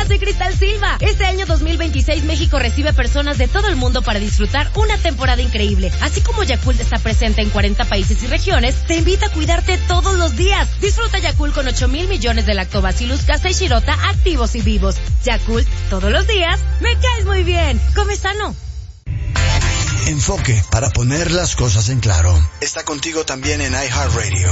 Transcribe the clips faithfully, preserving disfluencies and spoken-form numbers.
Hola, soy Cristal Silva. Este año dos mil veintiséis México recibe personas de todo el mundo para disfrutar una temporada increíble. Así como Yakult está presente en cuarenta países y regiones, te invita a cuidarte todos los días. Disfruta Yakult con ocho mil millones de Lactobacillus casei shirota activos y vivos. Yakult, todos los días, me caes muy bien. Come sano. Enfoque, para poner las cosas en claro. Está contigo también en iHeartRadio.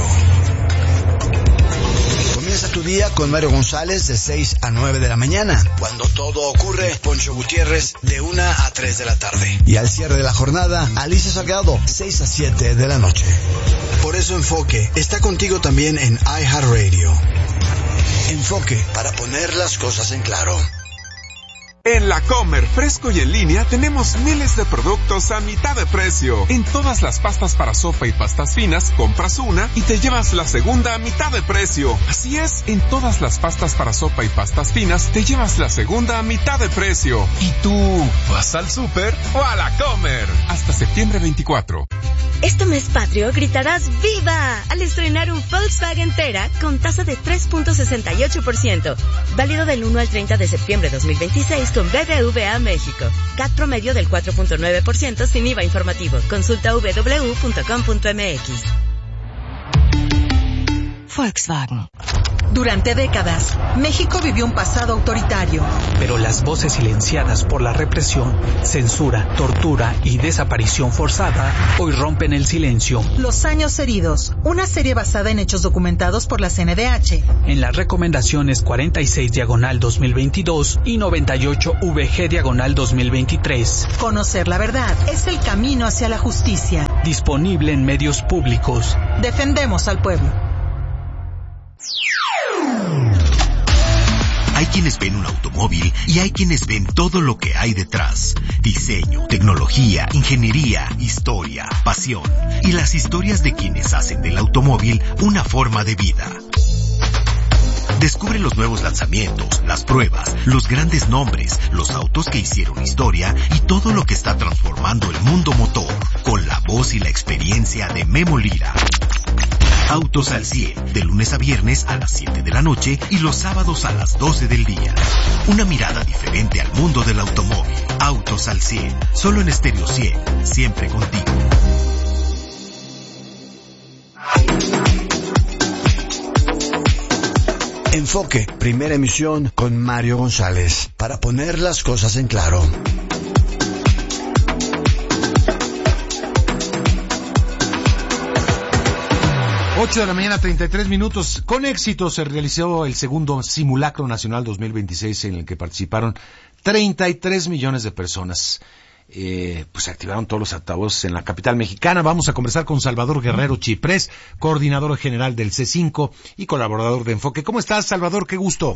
Comienza tu día con Mario González de seis a nueve de la mañana. Cuando todo ocurre, Poncho Gutiérrez de una a tres de la tarde. Y al cierre de la jornada, Alicia Salgado, seis a siete de la noche. Por eso Enfoque está contigo también en iHeartRadio. Enfoque, para poner las cosas en claro. En La Comer, fresco y en línea, tenemos miles de productos a mitad de precio. En todas las pastas para sopa y pastas finas, compras una y te llevas la segunda a mitad de precio. Así es, en todas las pastas para sopa y pastas finas, te llevas la segunda a mitad de precio. ¿Y tú, vas al súper o a La Comer? Hasta septiembre veinticuatro. Este mes patrio gritarás ¡Viva! Al estrenar un Volkswagen Tera con tasa de tres punto sesenta y ocho por ciento. Válido del uno al treinta de septiembre de dos mil veintiséis con B B V A México. C A T promedio del cuatro punto nueve por ciento sin I V A informativo. Consulta doble u doble u doble u punto com punto m x. Volkswagen. Durante décadas, México vivió un pasado autoritario. Pero las voces silenciadas por la represión, censura, tortura y desaparición forzada hoy rompen el silencio. Los años heridos, una serie basada en hechos documentados por la C N D H. En las recomendaciones cuarenta y seis diagonal dos mil veintidós y noventa y ocho V G diagonal dos mil veintitrés. Conocer la verdad es el camino hacia la justicia. Disponible en medios públicos. Defendemos al pueblo. Hay quienes ven un automóvil y hay quienes ven todo lo que hay detrás. Diseño, tecnología, ingeniería, historia, pasión y las historias de quienes hacen del automóvil una forma de vida. Descubre los nuevos lanzamientos, las pruebas, los grandes nombres, los autos que hicieron historia y todo lo que está transformando el mundo motor con la voz y la experiencia de Memo Lira. Autos al cien, de lunes a viernes a las siete de la noche y los sábados a las doce del día. Una mirada diferente al mundo del automóvil. Autos al cien, solo en Estéreo cien, siempre contigo. Enfoque, primera emisión con Mario González, para poner las cosas en claro. ocho de la mañana, treinta y tres minutos. Con éxito se realizó el segundo Simulacro Nacional dos mil veintiséis en el que participaron treinta y tres millones de personas. Eh, pues se activaron todos los altavoces en la capital mexicana. Vamos a conversar con Salvador Guerrero Chiprés, coordinador general del C cinco y colaborador de Enfoque. ¿Cómo estás, Salvador? Qué gusto.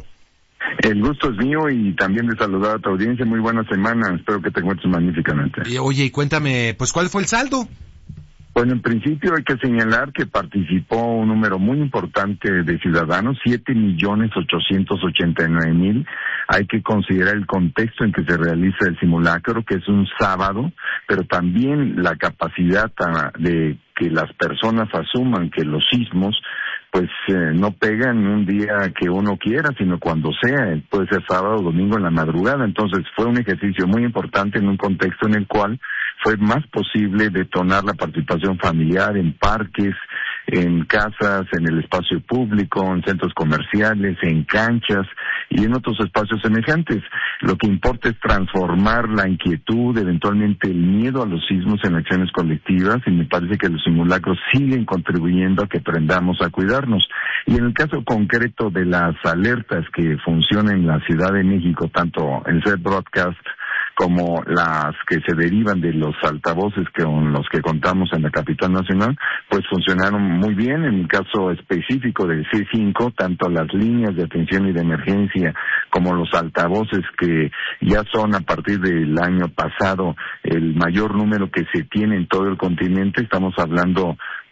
El gusto es mío y también de saludar a tu audiencia. Muy buena semana. Espero que te encuentres magníficamente. Y, oye, y cuéntame, pues, ¿cuál fue el saldo? Bueno, en principio hay que señalar que participó un número muy importante de ciudadanos, siete millones ochocientos ochenta y nueve mil. Hay que considerar el contexto en que se realiza el simulacro, que es un sábado, pero también la capacidad de que las personas asuman que los sismos pues eh, no pegan un día que uno quiera, sino cuando sea, puede ser sábado o domingo en la madrugada. Entonces fue un ejercicio muy importante en un contexto en el cual fue más posible detonar la participación familiar en parques, en casas, en el espacio público, en centros comerciales, en canchas y en otros espacios semejantes. Lo que importa es transformar la inquietud, eventualmente el miedo a los sismos en acciones colectivas, y me parece que los simulacros siguen contribuyendo a que aprendamos a cuidarnos. Y en el caso concreto de las alertas que funcionan en la Ciudad de México, tanto en C Broadcast como las que se derivan de los altavoces con los que contamos en la capital nacional, pues funcionaron muy bien. En el caso específico del C cinco, tanto las líneas de atención y de emergencia como los altavoces, que ya son a partir del año pasado el mayor número que se tiene en todo el continente, estamos hablando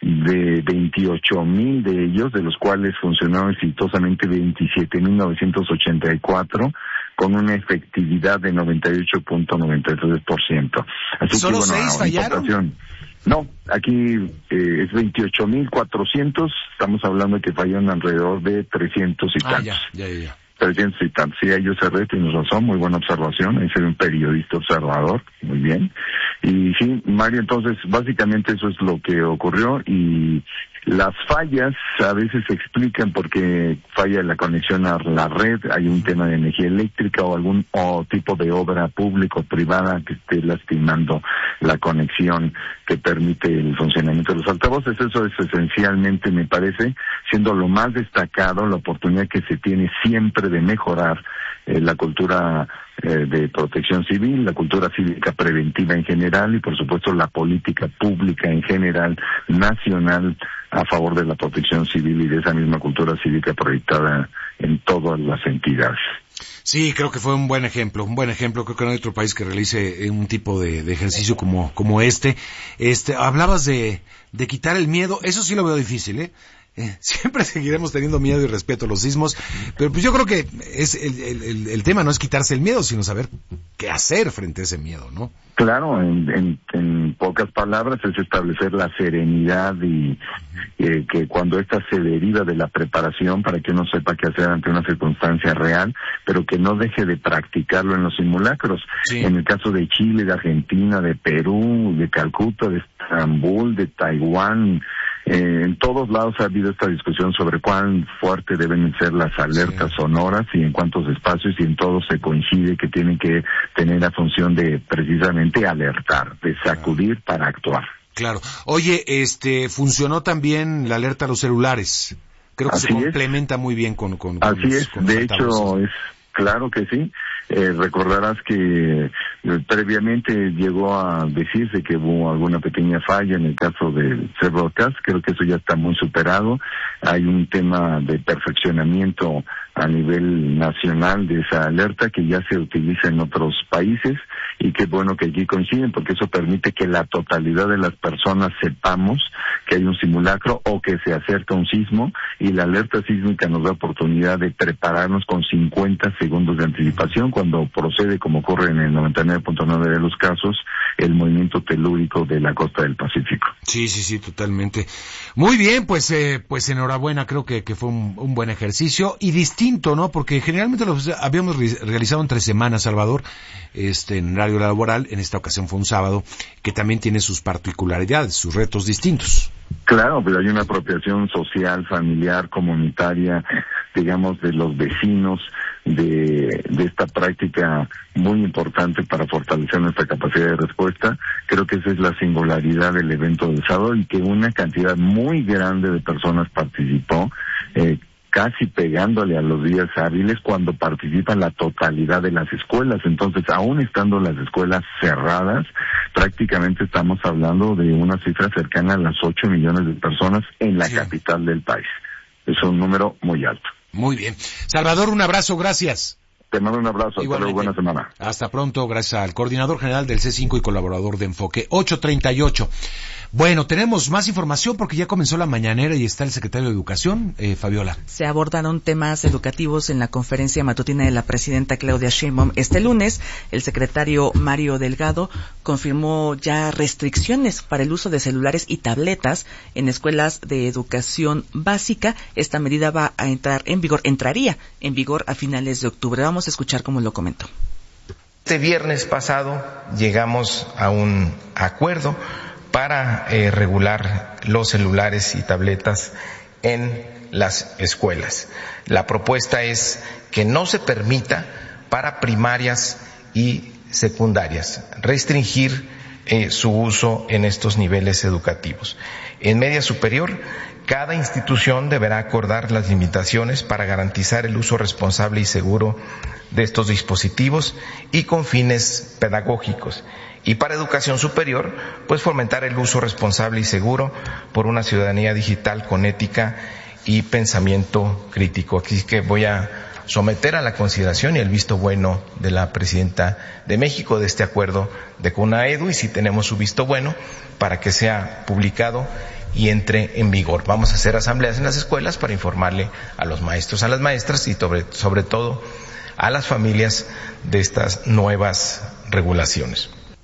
de veintiocho mil de ellos, de los cuales funcionaron exitosamente veintisiete mil novecientos ochenta y cuatro, con una efectividad de noventa y ocho punto noventa y tres por ciento. Así ¿Solo que, bueno, seis fallaron? No, aquí eh, es veintiocho mil cuatrocientos, estamos hablando de que fallaron alrededor de trescientos y ah, tantos. Ya, ya, ya. trescientos y tantos. Sí, ellos se re, tienes razón, muy buena observación. Ahí se ve un periodista observador, muy bien. Y sí, Mario, entonces, básicamente eso es lo que ocurrió y las fallas a veces se explican porque falla la conexión a la red, hay un tema de energía eléctrica o algún o tipo de obra pública o privada que esté lastimando la conexión que permite el funcionamiento de los altavoces. Eso es esencialmente, me parece, siendo lo más destacado, la oportunidad que se tiene siempre de mejorar eh, la cultura eh, de protección civil, la cultura cívica preventiva en general y, por supuesto, la política pública en general, nacional, a favor de la protección civil y de esa misma cultura cívica proyectada en todas las entidades. Sí, creo que fue un buen ejemplo, un buen ejemplo. Creo que no hay otro país que realice un tipo de, de ejercicio como, como este. Este, hablabas de, de quitar el miedo. Eso sí lo veo difícil, ¿eh? Eh, siempre seguiremos teniendo miedo y respeto a los sismos, pero pues yo creo que es el, el, el tema no es quitarse el miedo, sino saber qué hacer frente a ese miedo, ¿no? Claro, en, en, en pocas palabras es establecer la serenidad y eh, que cuando ésta se deriva de la preparación para que uno sepa qué hacer ante una circunstancia real, pero que no deje de practicarlo en los simulacros. Sí. En el caso de Chile, de Argentina, de Perú, de Calcuta, de Estambul, de Taiwán, Eh, en todos lados ha habido esta discusión sobre cuán fuerte deben ser las alertas sí. sonoras y en cuántos espacios, y en todos se coincide que tienen que tener la función de precisamente alertar, de sacudir claro. para actuar. Claro. Oye, este, funcionó también la alerta a los celulares. Creo que Así se complementa es. muy bien con, con, con Así los, es, con de hecho es claro que sí. Eh, recordarás que eh, previamente llegó a decirse que hubo alguna pequeña falla en el caso del Broadcast. Creo que eso ya está muy superado. Hay un tema de perfeccionamiento a nivel nacional de esa alerta que ya se utiliza en otros países y qué bueno que aquí coinciden porque eso permite que la totalidad de las personas sepamos que hay un simulacro o que se acerca un sismo, y la alerta sísmica nos da oportunidad de prepararnos con cincuenta segundos de anticipación cuando procede, como ocurre en el noventa y nueve punto nueve de los casos, el movimiento telúrico de la costa del Pacífico. Sí, sí, sí, totalmente. Muy bien, pues eh, pues enhorabuena, creo que, que fue un, un buen ejercicio y distinto, ¿no? Porque generalmente lo habíamos re- realizado en tres semanas, Salvador, este, en horario laboral. En esta ocasión fue un sábado, que también tiene sus particularidades, sus retos distintos. Claro, pero hay una apropiación social, familiar, comunitaria, digamos, de los vecinos, de, de esta práctica muy importante para fortalecer nuestra capacidad de respuesta. Creo que esa es la singularidad del evento del sábado y que una cantidad muy grande de personas participó, eh, casi pegándole a los días hábiles cuando participan la totalidad de las escuelas. Entonces, aún estando las escuelas cerradas, prácticamente estamos hablando de una cifra cercana a las ocho millones de personas en la sí. capital del país. Es un número muy alto. Muy bien. Salvador, un abrazo, gracias. Te mando un abrazo, hasta luego, buena semana. Hasta pronto, gracias al coordinador general del C cinco y colaborador de Enfoque. ocho treinta y ocho. Bueno, tenemos más información porque ya comenzó la mañanera y está el secretario de Educación, eh, Fabiola. Se abordaron temas educativos en la conferencia matutina de la presidenta Claudia Sheinbaum este lunes. El secretario Mario Delgado confirmó ya restricciones para el uso de celulares y tabletas en escuelas de educación básica. Esta medida va a entrar en vigor, entraría en vigor a finales de octubre. Vamos a escuchar cómo lo comentó. Este viernes pasado llegamos a un acuerdo para eh, regular los celulares y tabletas en las escuelas. La propuesta es que no se permita para primarias y secundarias restringir eh, su uso en estos niveles educativos. En media superior, cada institución deberá acordar las limitaciones para garantizar el uso responsable y seguro de estos dispositivos y con fines pedagógicos. Y para educación superior, pues fomentar el uso responsable y seguro por una ciudadanía digital con ética y pensamiento crítico. Así que voy a someter a la consideración y el visto bueno de la presidenta de México de este acuerdo de CONAEDU, y si tenemos su visto bueno para que sea publicado y entre en vigor. Vamos a hacer asambleas en las escuelas para informarle a los maestros, a las maestras y sobre, sobre todo a las familias de estas nuevas regulaciones.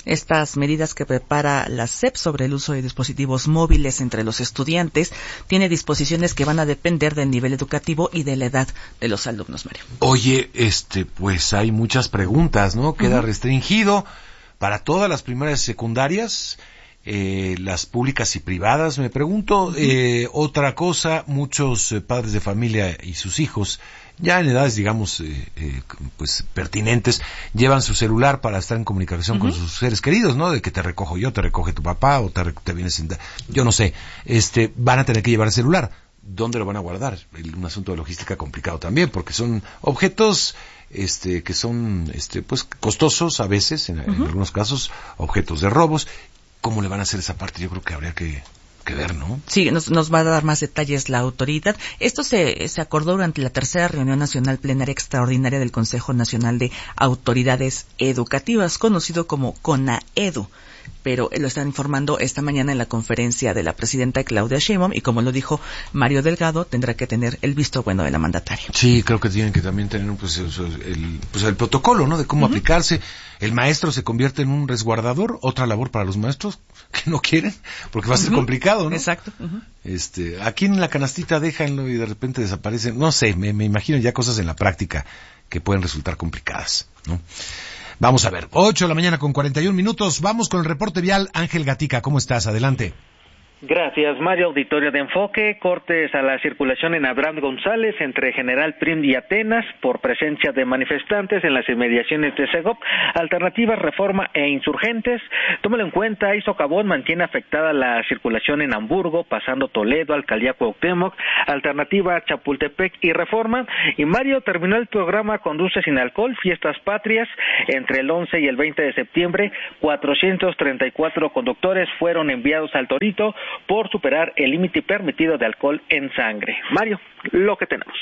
Estas medidas que prepara la S E P sobre el uso de dispositivos móviles entre los estudiantes tiene disposiciones que van a depender del nivel educativo y de la edad de los alumnos, Mario. Oye, este, pues hay muchas preguntas, ¿no? Queda uh-huh. restringido para todas las primarias y secundarias, eh, las públicas y privadas. Me pregunto, uh-huh. eh, otra cosa, muchos eh, padres de familia y sus hijos, ya en edades, digamos, eh, eh, pues pertinentes, llevan su celular para estar en comunicación uh-huh. con sus seres queridos, ¿no? De que te recojo yo, te recoge tu papá, o te, te vienes sin... Yo no sé, este, van a tener que llevar el celular. ¿Dónde lo van a guardar? Un asunto de logística complicado también, porque son objetos, este, que son, este, pues, costosos a veces, en, uh-huh. en algunos casos, objetos de robos. ¿Cómo le van a hacer esa parte? Yo creo que habría que... que ver, ¿no? Sí, nos, nos va a dar más detalles la autoridad. Esto se, se acordó durante la tercera reunión nacional plenaria extraordinaria del Consejo Nacional de Autoridades Educativas, conocido como CONAEDU. Pero lo están informando esta mañana en la conferencia de la presidenta Claudia Sheinbaum, y como lo dijo Mario Delgado, tendrá que tener el visto bueno de la mandataria. Sí, creo que tienen que también tener pues, el, pues, el protocolo, ¿no? De cómo uh-huh. aplicarse. El maestro se convierte en un resguardador, otra labor para los maestros que no quieren, porque va a ser uh-huh. complicado, ¿no? Exacto. Uh-huh. Este, aquí en la canastita déjanlo y de repente desaparecen. No sé, me, me imagino ya cosas en la práctica que pueden resultar complicadas, ¿no? Vamos a ver, ocho de la mañana con cuarenta y un minutos, vamos con el reporte vial. Ángel Gatica, ¿cómo estás? Adelante. Gracias, Mario. Auditorio de Enfoque. Cortes a la circulación en Abraham González entre General Prim y Atenas por presencia de manifestantes en las inmediaciones de Segop. Alternativas, Reforma e Insurgentes. Tómelo en cuenta, Iso Cabón mantiene afectada la circulación en Hamburgo, pasando Toledo, Alcaldía Cuauhtémoc. Alternativa, Chapultepec y Reforma. Y Mario, terminó el programa Conduce sin Alcohol, Fiestas Patrias. Entre el once y el veinte de septiembre, cuatrocientos treinta y cuatro conductores fueron enviados al Torito por superar el límite permitido de alcohol en sangre. Mario, lo que tenemos.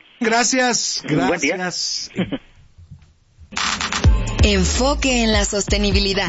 Gracias, gracias. Buen día. Enfoque en la sostenibilidad.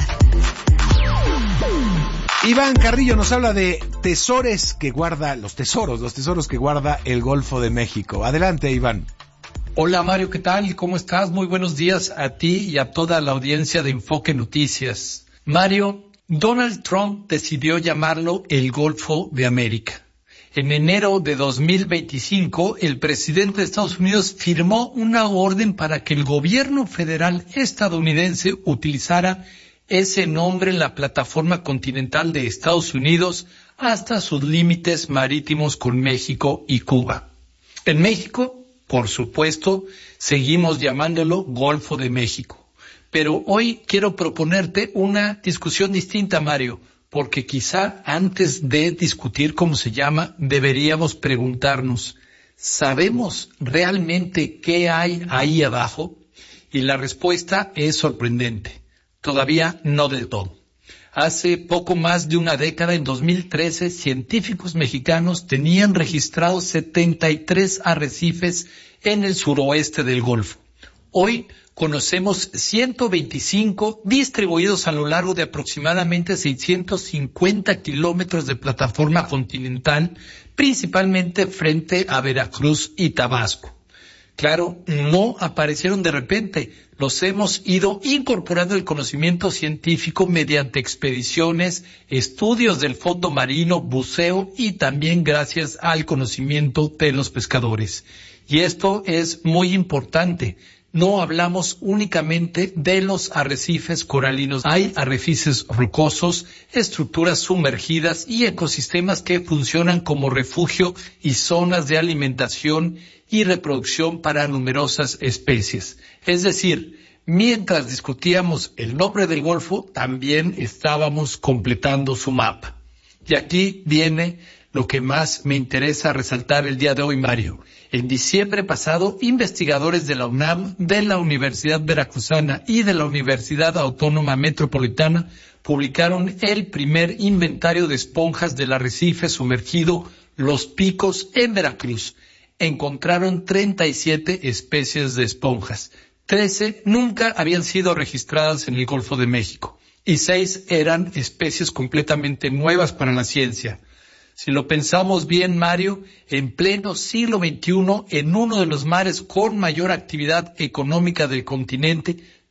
Iván Carrillo nos habla de tesores que guarda, los tesoros, los tesoros que guarda el Golfo de México. Adelante, Iván. Hola Mario, ¿qué tal? ¿Cómo estás? Muy buenos días a ti y a toda la audiencia de Enfoque Noticias. Mario, Donald Trump decidió llamarlo el Golfo de América. En enero de dos mil veinticinco, el presidente de Estados Unidos firmó una orden para que el gobierno federal estadounidense utilizara ese nombre en la plataforma continental de Estados Unidos hasta sus límites marítimos con México y Cuba. En México, por supuesto, seguimos llamándolo Golfo de México. Pero hoy quiero proponerte una discusión distinta, Mario, porque quizá antes de discutir cómo se llama, deberíamos preguntarnos, ¿sabemos realmente qué hay ahí abajo? Y la respuesta es sorprendente. Todavía no del todo. Hace poco más de una década, en dos mil trece, científicos mexicanos tenían registrados setenta y tres arrecifes en el suroeste del Golfo. Hoy conocemos ciento veinticinco distribuidos a lo largo de aproximadamente seiscientos cincuenta kilómetros de plataforma continental, principalmente frente a Veracruz y Tabasco. Claro, no aparecieron de repente, los hemos ido incorporando el conocimiento científico mediante expediciones, estudios del fondo marino, buceo y también gracias al conocimiento de los pescadores. Y esto es muy importante. No hablamos únicamente de los arrecifes coralinos. Hay arrecifes rocosos, estructuras sumergidas y ecosistemas que funcionan como refugio y zonas de alimentación y reproducción para numerosas especies. Es decir, mientras discutíamos el nombre del Golfo, también estábamos completando su mapa. Y aquí viene lo que más me interesa resaltar el día de hoy, Mario. En diciembre pasado, investigadores de la UNAM, de la Universidad Veracruzana y de la Universidad Autónoma Metropolitana publicaron el primer inventario de esponjas del arrecife sumergido Los Picos en Veracruz. Encontraron treinta y siete especies de esponjas. trece nunca habían sido registradas en el Golfo de México y seis eran especies completamente nuevas para la ciencia. Si lo pensamos bien, Mario, en pleno siglo veintiuno, en uno de los mares con mayor actividad económica del continente,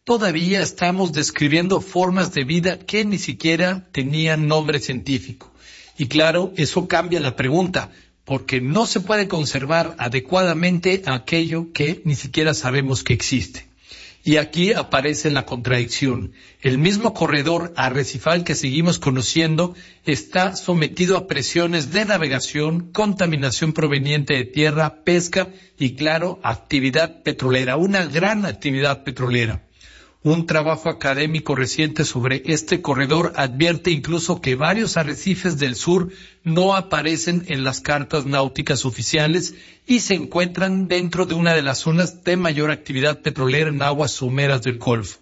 todavía estamos describiendo formas de vida que ni siquiera tenían nombre científico. Y claro, eso cambia la pregunta, porque no se puede conservar adecuadamente aquello que ni siquiera sabemos que existe. Y aquí aparece la contradicción. El mismo corredor arrecifal que seguimos conociendo está sometido a presiones de navegación, contaminación proveniente de tierra, pesca y, claro, actividad petrolera, una gran actividad petrolera. Un trabajo académico reciente sobre este corredor advierte incluso que varios arrecifes del sur no aparecen en las cartas náuticas oficiales y se encuentran dentro de una de las zonas de mayor actividad petrolera en aguas someras del Golfo.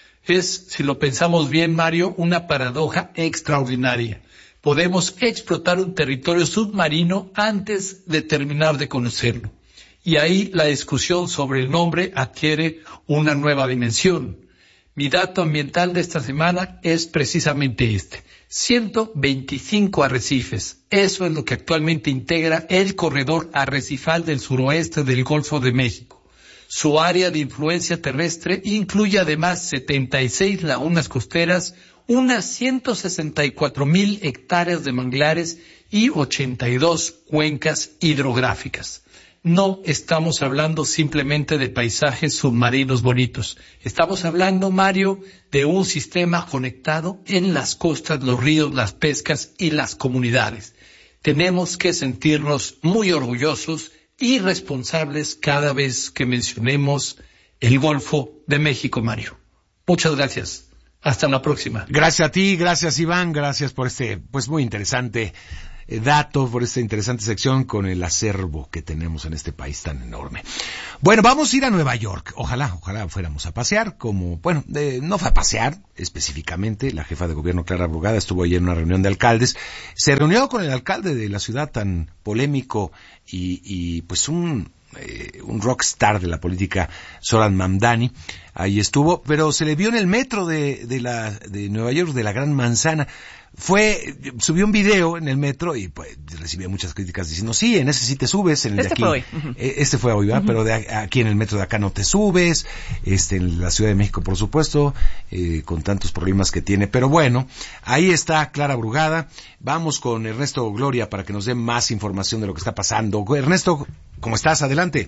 Es, si lo pensamos bien, Mario, una paradoja extraordinaria. Podemos explotar un territorio submarino antes de terminar de conocerlo. Y ahí la discusión sobre el nombre adquiere una nueva dimensión. Mi dato ambiental de esta semana es precisamente este. ciento veinticinco arrecifes. Eso es lo que actualmente integra el corredor arrecifal del suroeste del Golfo de México. Su área de influencia terrestre incluye además setenta y seis lagunas costeras, unas ciento sesenta y cuatro mil hectáreas de manglares y ochenta y dos cuencas hidrográficas. No estamos hablando simplemente de paisajes submarinos bonitos. Estamos hablando, Mario, de un sistema conectado en las costas, los ríos, las pescas y las comunidades. Tenemos que sentirnos muy orgullosos y responsables cada vez que mencionemos el Golfo de México, Mario. Muchas gracias. Hasta la próxima. Gracias a ti, gracias Iván, gracias por este, pues muy interesante dato, por esta interesante sección con el acervo que tenemos en este país tan enorme. Bueno, vamos a ir a Nueva York. Ojalá, ojalá fuéramos a pasear, como, bueno, de, no fue a pasear específicamente. La jefa de gobierno, Clara Brugada, estuvo ayer en una reunión de alcaldes. Se reunió con el alcalde de la ciudad tan polémico y, y pues un, eh, un rockstar de la política, Zoran Mamdani. Ahí estuvo, pero se le vio en el metro de, de la, de Nueva York, de la Gran Manzana. Fue, subió un video en el metro y pues recibió muchas críticas diciendo, sí, en ese sí te subes, en el este de aquí. Fue hoy. Uh-huh. Este fue hoy, ¿verdad? Uh-huh. Pero de aquí en el metro de acá no te subes, este, en la Ciudad de México, por supuesto, eh, con tantos problemas que tiene. Pero bueno, ahí está Clara Brugada. Vamos con Ernesto Gloria para que nos dé más información de lo que está pasando. Ernesto, ¿cómo estás? Adelante.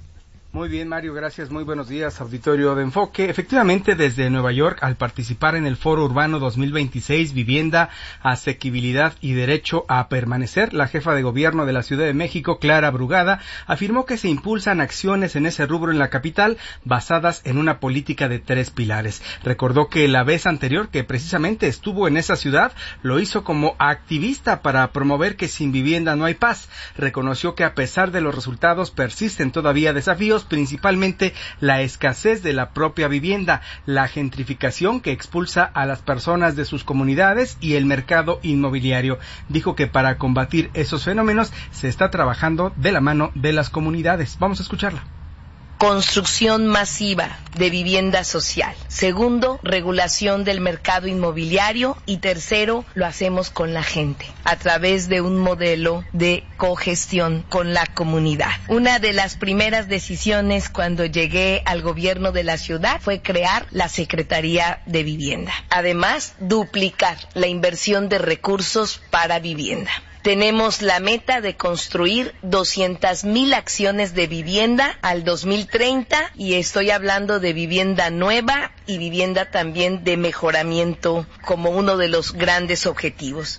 Muy bien, Mario, gracias. Muy buenos días, auditorio de Enfoque. Efectivamente, desde Nueva York, al participar en el Foro Urbano dos mil veintiséis, Vivienda, Asequibilidad y Derecho a Permanecer, la jefa de gobierno de la Ciudad de México, Clara Brugada, afirmó que se impulsan acciones en ese rubro en la capital basadas en una política de tres pilares. Recordó que la vez anterior que precisamente estuvo en esa ciudad, lo hizo como activista para promover que sin vivienda no hay paz. Reconoció que a pesar de los resultados persisten todavía desafíos, principalmente la escasez de la propia vivienda, la gentrificación que expulsa a las personas de sus comunidades y el mercado inmobiliario. Dijo que para combatir esos fenómenos se está trabajando de la mano de las comunidades. Vamos a escucharla. Construcción masiva de vivienda social. Segundo, regulación del mercado inmobiliario. Y tercero, lo hacemos con la gente, a través de un modelo de cogestión con la comunidad. Una de las primeras decisiones cuando llegué al gobierno de la ciudad fue crear la Secretaría de Vivienda. Además, duplicar la inversión de recursos para vivienda. Tenemos la meta de construir doscientas mil acciones de vivienda al dos mil treinta y estoy hablando de vivienda nueva y vivienda también de mejoramiento como uno de los grandes objetivos.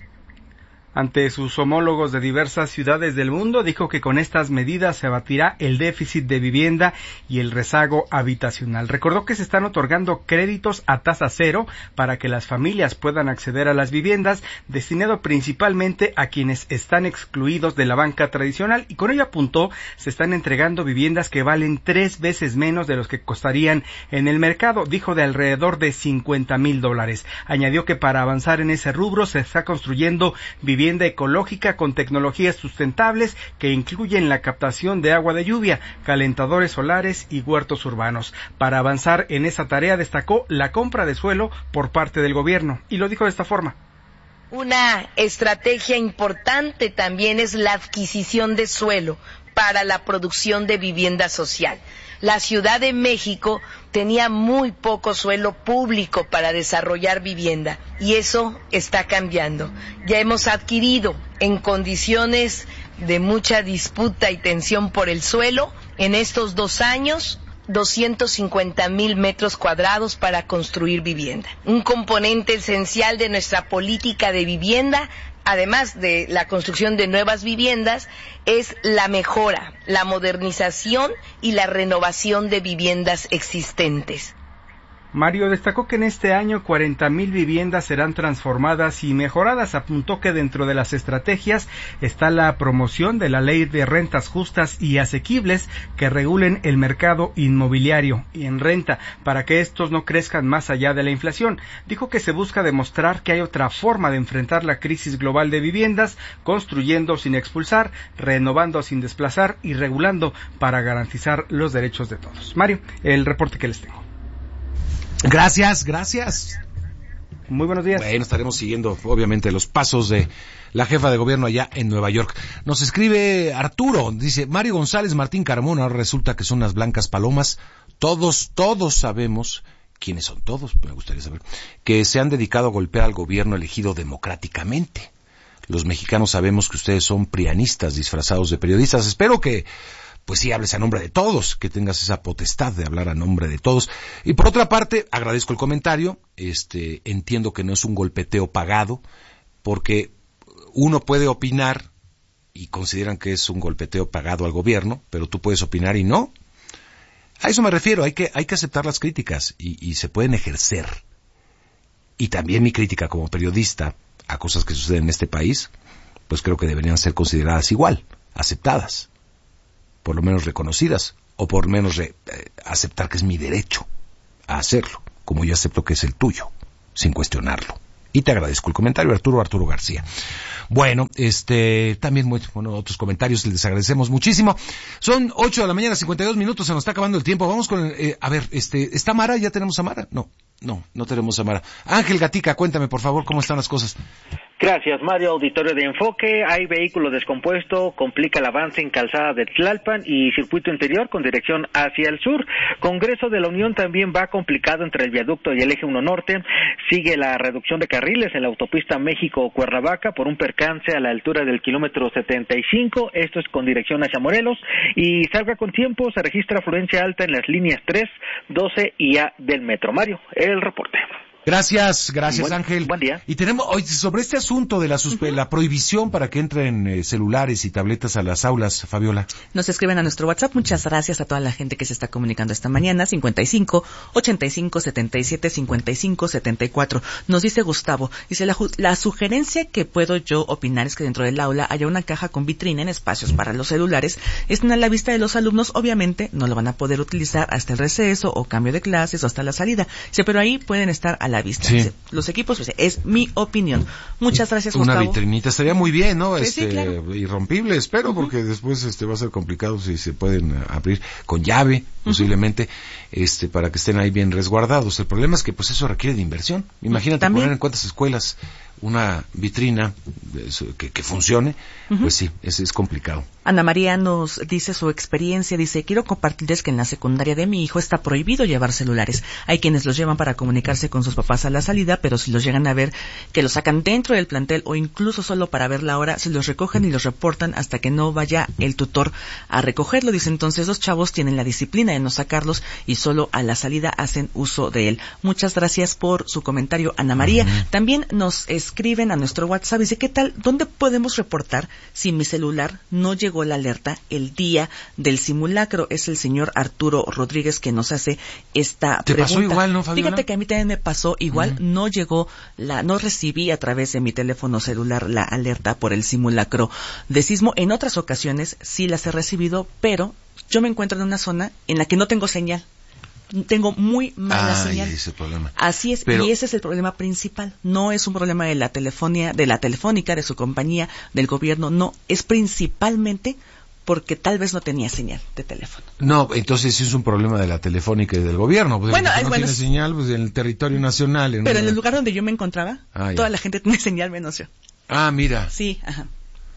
Ante sus homólogos de diversas ciudades del mundo, dijo que con estas medidas se abatirá el déficit de vivienda y el rezago habitacional. Recordó que se están otorgando créditos a tasa cero para que las familias puedan acceder a las viviendas, destinado principalmente a quienes están excluidos de la banca tradicional, y con ello apuntó, se están entregando viviendas que valen tres veces menos de los que costarían en el mercado, dijo de alrededor de cincuenta mil dólares. Añadió que para avanzar en ese rubro se está construyendo viviendas vivienda ecológica con tecnologías sustentables que incluyen la captación de agua de lluvia, calentadores solares y huertos urbanos. Para avanzar en esa tarea destacó la compra de suelo por parte del gobierno y lo dijo de esta forma. Una estrategia importante también es la adquisición de suelo para la producción de vivienda social. La Ciudad de México tenía muy poco suelo público para desarrollar vivienda y eso está cambiando. Ya hemos adquirido en condiciones de mucha disputa y tensión por el suelo en estos dos años doscientos cincuenta mil metros cuadrados para construir vivienda. Un componente esencial de nuestra política de vivienda, además de la construcción de nuevas viviendas, es la mejora, la modernización y la renovación de viviendas existentes. Mario destacó que en este año cuarenta mil viviendas serán transformadas y mejoradas. Apuntó que dentro de las estrategias está la promoción de la ley de rentas justas y asequibles que regulen el mercado inmobiliario y en renta para que estos no crezcan más allá de la inflación. Dijo que se busca demostrar que hay otra forma de enfrentar la crisis global de viviendas, construyendo sin expulsar, renovando sin desplazar y regulando para garantizar los derechos de todos. Mario, el reporte que les tengo. Gracias, gracias. Muy buenos días. Bueno, estaremos siguiendo, obviamente, los pasos de la jefa de gobierno allá en Nueva York. Nos escribe Arturo, dice, Mario González, Martín Carmona, ahora resulta que son unas blancas palomas. Todos, todos sabemos, ¿quiénes son todos? Me gustaría saber, que se han dedicado a golpear al gobierno elegido democráticamente. Los mexicanos sabemos que ustedes son prianistas disfrazados de periodistas. Espero que pues sí hables a nombre de todos, que tengas esa potestad de hablar a nombre de todos. Y por otra parte, agradezco el comentario, este, entiendo que no es un golpeteo pagado, porque uno puede opinar y consideran que es un golpeteo pagado al gobierno, pero tú puedes opinar y no. A eso me refiero, hay que, hay que aceptar las críticas y, y se pueden ejercer. Y también mi crítica como periodista a cosas que suceden en este país, pues creo que deberían ser consideradas igual, aceptadas, por lo menos reconocidas, o por lo menos re, eh, aceptar que es mi derecho a hacerlo, como yo acepto que es el tuyo, sin cuestionarlo. Y te agradezco el comentario, Arturo, Arturo García. Bueno, este, también, bueno, otros comentarios, les agradecemos muchísimo. Son ocho de la mañana, cincuenta y dos minutos, se nos está acabando el tiempo. Vamos con, eh, a ver, este, ¿está Mara? ¿Ya tenemos a Mara? No, no, no tenemos a Mara. Ángel Gatica, cuéntame, por favor, ¿cómo están las cosas? Gracias, Mario. Auditorio de Enfoque. Hay vehículo descompuesto, complica el avance en calzada de Tlalpan y circuito interior con dirección hacia el sur. Congreso de la Unión también va complicado entre el viaducto y el eje uno norte. Sigue la reducción de carriles en la autopista México-Cuernavaca por un percance a la altura del kilómetro setenta y cinco. Esto es con dirección hacia Morelos. Y salga con tiempo, se registra afluencia alta en las líneas tres, doce y A del metro. Mario, el reporte. Gracias, gracias buen, Ángel. Buen día. Y tenemos hoy sobre este asunto de la, suspe- uh-huh. la prohibición para que entren eh, celulares y tabletas a las aulas, Fabiola. Nos escriben a nuestro WhatsApp. Muchas gracias a toda la gente que se está comunicando esta mañana. cincuenta y cinco, ochenta y cinco, setenta y siete, cincuenta y cinco, setenta y cuatro. Nos dice Gustavo, dice la, la sugerencia que puedo yo opinar es que dentro del aula haya una caja con vitrina en espacios para los celulares. Estén a la vista de los alumnos, obviamente no lo van a poder utilizar hasta el receso o cambio de clases o hasta la salida. Dice, pero ahí pueden estar a la vista. Sí. Dice, los equipos, pues, es mi opinión. Muchas gracias, Una Gustavo. vitrinita estaría muy bien, ¿no? Sí, este, sí, claro. Irrompible, espero, uh-huh. porque después este va a ser complicado si se pueden abrir con llave, uh-huh. posiblemente, este, para que estén ahí bien resguardados. El problema es que pues eso requiere de inversión. Imagínate ¿También? poner en cuántas escuelas una vitrina que, que funcione, uh-huh. pues sí, es, es complicado. Ana María nos dice su experiencia, dice, quiero compartirles que en la secundaria de mi hijo está prohibido llevar celulares. Hay quienes los llevan para comunicarse con sus papás a la salida, pero si los llegan a ver que los sacan dentro del plantel o incluso solo para ver la hora, se los recogen y los reportan hasta que no vaya el tutor a recogerlo. Dice, entonces los chavos tienen la disciplina de no sacarlos y solo a la salida hacen uso de él. Muchas gracias por su comentario, Ana María. Uh-huh. También nos escriben a nuestro WhatsApp, dice, ¿qué tal? ¿Dónde podemos reportar si mi celular no llegó la alerta el día del simulacro? Es el señor Arturo Rodríguez que nos hace esta ¿Te pregunta. pasó igual, no, Fabiola? Fíjate que a mí también me pasó igual, uh-huh. no llegó la, no recibí a través de mi teléfono celular la alerta por el simulacro de sismo. En otras ocasiones sí las he recibido, pero yo me encuentro en una zona en la que no tengo señal. Tengo muy mala Ay, señal. Ese problema. Así es, Pero... y ese es el problema principal. No es un problema de la telefonía, de la telefónica, de su compañía, del gobierno, no, es principalmente porque tal vez no tenía señal de teléfono. No, entonces es un problema de la telefónica y del gobierno. Pues bueno, no bueno, tiene señal pues, en el territorio nacional. En pero una... en el lugar donde yo me encontraba, ah, toda la gente tiene señal menos yo. Ah, mira. Sí, ajá.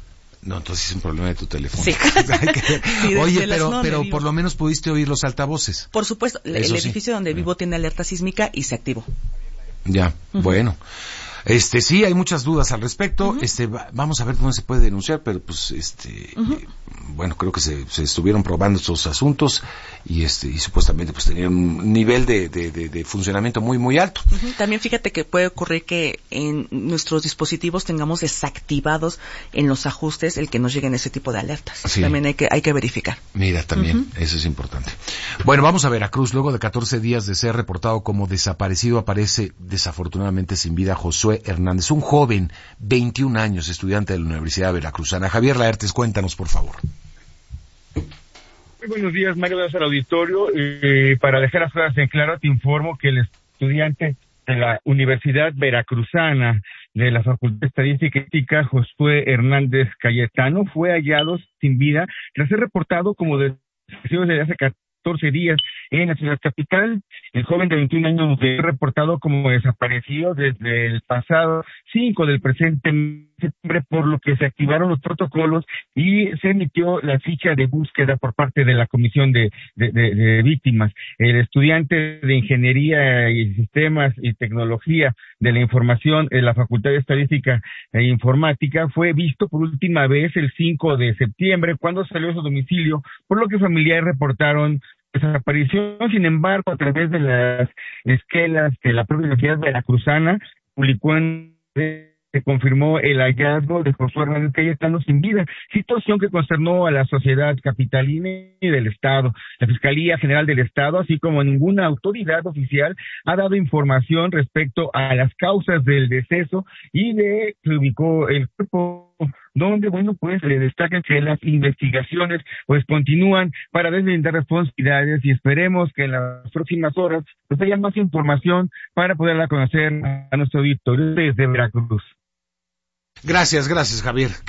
No, entonces es un problema de tu teléfono. Sí. Sí, Oye, pero, pero por lo menos pudiste oír los altavoces. Por supuesto, el, el edificio sí. donde vivo tiene alerta sísmica y se activó. Ya, uh-huh. Bueno. Este, sí, hay muchas dudas al respecto. Uh-huh. Este, va, vamos a ver dónde se puede denunciar, pero pues, este, uh-huh. eh, bueno, creo que se, se estuvieron probando estos asuntos y este, y supuestamente pues tenían un nivel de, de, de, de funcionamiento muy, muy alto. Uh-huh. También fíjate que puede ocurrir que en nuestros dispositivos tengamos desactivados en los ajustes el que nos lleguen ese tipo de alertas. Sí. También hay que, hay que verificar. Mira, también, uh-huh. eso es importante. Bueno, vamos a Veracruz. Luego de catorce días de ser reportado como desaparecido, aparece desafortunadamente sin vida Josué Hernández, un joven, veintiún años, estudiante de la Universidad Veracruzana. Javier Laertes, cuéntanos, por favor. Muy buenos días, Mario, gracias al auditorio. Eh, para dejar las cosas en claro, te informo que el estudiante de la Universidad Veracruzana de la Facultad de Estadística y Ética, Josué Hernández Cayetano, fue hallado sin vida tras ser reportado como desaparecido desde hace catorce días en la ciudad capital. El joven de veintiún años fue reportado como desaparecido desde el pasado cinco del presente septiembre, por lo que se activaron los protocolos y se emitió la ficha de búsqueda por parte de la Comisión de, de, de, de Víctimas. El estudiante de Ingeniería y Sistemas y Tecnología de la Información en la Facultad de Estadística e Informática fue visto por última vez el cinco de septiembre, cuando salió de su domicilio, por lo que familiares reportaron desaparición. Sin embargo, a través de las esquelas de la propia Universidad Veracruzana, publicó en se confirmó el hallazgo de Josué Hernández Cayetano sin vida, situación que consternó a la sociedad capitalina y del Estado. La Fiscalía General del Estado, así como ninguna autoridad oficial, ha dado información respecto a las causas del deceso y de se ubicó el cuerpo, donde, bueno, pues le destacan que las investigaciones pues continúan para deslindar responsabilidades y esperemos que en las próximas horas pues haya más información para poderla conocer a nuestro auditorio desde Veracruz. Gracias, gracias, Javier.